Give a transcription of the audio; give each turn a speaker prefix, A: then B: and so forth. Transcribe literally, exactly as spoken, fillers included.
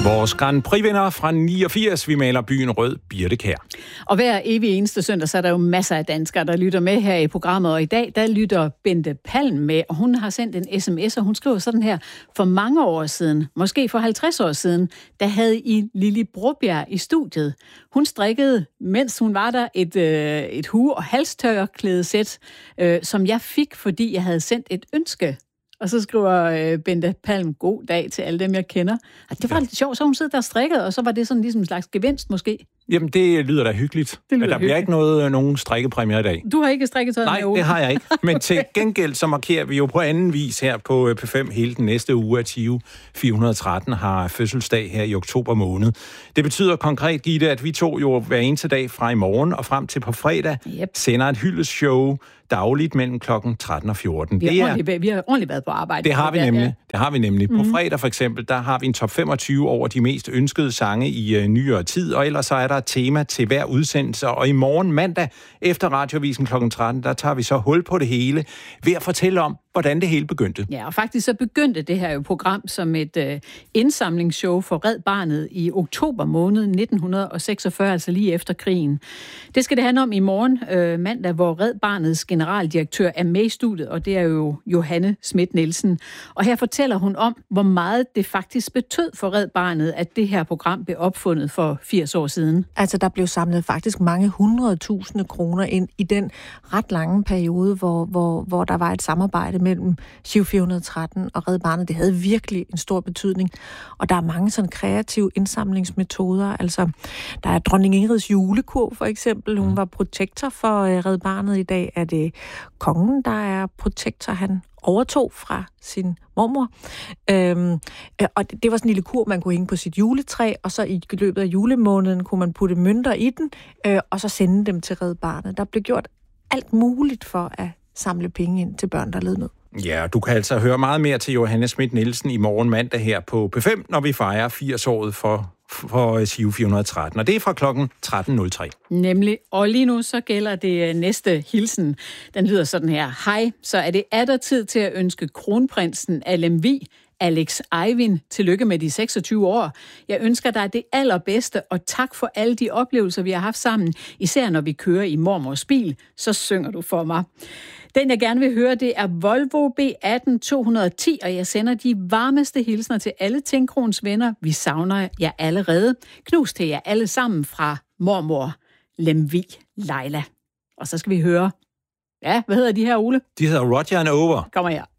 A: Vores Grand Prix-vinder fra niogfirs, vi maler byen rød, Birthe Kjær.
B: Og hver evig eneste søndag, så er der jo masser af danskere, der lytter med her i programmet. Og i dag, der lytter Bente Palm med, og hun har sendt en sms, og hun skriver sådan her: for mange år siden, måske for halvtreds år siden, der havde I Lili Brobjerg i studiet. Hun strikkede, mens hun var der, et, øh, et hue- og halstørklædesæt, øh, som jeg fik, fordi jeg havde sendt et ønske. Og så skriver øh, Bente Palm, god dag til alle dem, jeg kender. Og det var ja. lidt sjovt, så hun sidder der og strikkede, og så var det sådan ligesom en slags gevinst måske.
A: Jamen, det lyder da hyggeligt.
B: Det lyder
A: der bliver
B: hyggeligt.
A: ikke noget, nogen strikkepræmier i dag.
B: Du har ikke strikket tøjet?
A: Nej, det har jeg ikke. Men til gengæld så markerer vi jo på anden vis her på P fem hele den næste uge, at Giro fire hundrede og tretten har fødselsdag her i oktober måned. Det betyder konkret, Gitte, at vi to jo hver eneste dag fra i morgen og frem til på fredag
B: yep.
A: sender et hyldeshow dagligt mellem klokken tretten og fjorten.
B: Vi har,
A: det er,
B: ordentligt, vi har ordentligt været på arbejde.
A: Det har vi nemlig.
B: Ja.
A: Det har vi nemlig.
B: Mm-hmm.
A: På fredag for eksempel, der har vi en top femogtyve over de mest ønskede sange i uh, nyere tid, og ellers så er der et tema til hver udsendelse, og i morgen mandag efter Radiovisen klokken tretten, der tager vi så hul på det hele ved at fortælle om, hvordan det hele begyndte.
B: Ja, og faktisk så begyndte det her jo program som et øh, indsamlingsshow for Red Barnet i oktober måned nitten seksogfyrre, altså lige efter krigen. Det skal det handle om i morgen øh, mandag, hvor Red Barnets generaldirektør er med i studiet, og det er jo Johanne Schmidt Nielsen. Og her fortæller hun om, hvor meget det faktisk betød for Red Barnet, at det her program blev opfundet for firs år siden.
C: Altså, der blev samlet faktisk mange hundredtusinde kroner ind i den ret lange periode, hvor, hvor, hvor der var et samarbejde mellem Giro fire hundrede og tretten og Red Barnet. Det havde virkelig en stor betydning. Og der er mange sådan kreative indsamlingsmetoder. Altså, der er dronning Ingrids julekurv, for eksempel. Hun var protektor for uh, Red Barnet. I dag er det kongen, der er protektor. Han overtog fra sin mormor. Øhm, og det, det var sådan en lille kurv, man kunne hænge på sit juletræ, og så i løbet af julemåneden kunne man putte mønter i den, øh, og så sende dem til Red Barnet. Der blev gjort alt muligt for at samle penge ind til børn, der led nød.
A: Ja, du kan altså høre meget mere til Johanne Schmidt Nielsen i morgen mandag her på P fem, når vi fejrer firs-året for, for Giro fire hundrede og tretten, og det er fra klokken tretten nul tre.
B: Nemlig, og lige nu så gælder det næste hilsen. Den lyder sådan her: hej, så er det atter tid til at ønske kronprinsen af Lemvig, Alex Eivind, tillykke med de seksogtyve år. Jeg ønsker dig det allerbedste, og tak for alle de oplevelser, vi har haft sammen. Især når vi kører i mormors bil, så synger du for mig. Den, jeg gerne vil høre, det er Volvo B atten to hundrede og ti, og jeg sender de varmeste hilsner til alle Tinkrons venner. Vi savner jer allerede. Knus til jer alle sammen fra mormor Lemvig Leila. Og så skal vi høre, ja, hvad hedder de her, Ole?
A: De hedder Roger and Over.
B: Kommer her.